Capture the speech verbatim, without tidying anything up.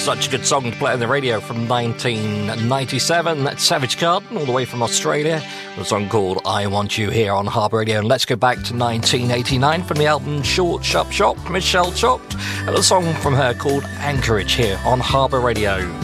Such a good song to play on the radio from nineteen ninety-seven. That's Savage Garden, all the way from Australia. A song called I Want You here on Harbour Radio. And let's go back to nineteen eighty-nine from the album Short Sharp Shop, Michelle Chopped. And a song from her called Anchorage here on Harbour Radio.